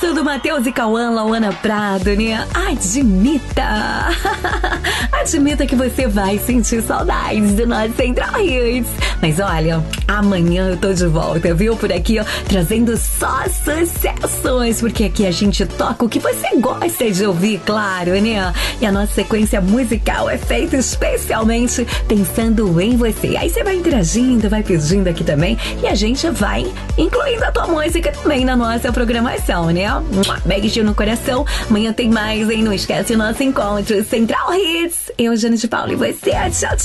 do Matheus e Cauã, Lauana Prado, né? Admita! Admita que você vai sentir saudades do nosso Central Hits. Mas olha, amanhã eu tô de volta, viu? Por aqui, ó, trazendo só sucessos, porque aqui a gente toca o que você gosta de ouvir, claro, né? E a nossa sequência musical é feita especialmente pensando em você. Aí você vai interagindo, vai pedindo aqui também, e a gente vai incluindo a tua música também na nossa programação, né? Beijo no coração. Amanhã tem mais, hein? Não esquece o nosso encontro Central Hits. Eu, Jane de Paula, e você. Tchau, tchau.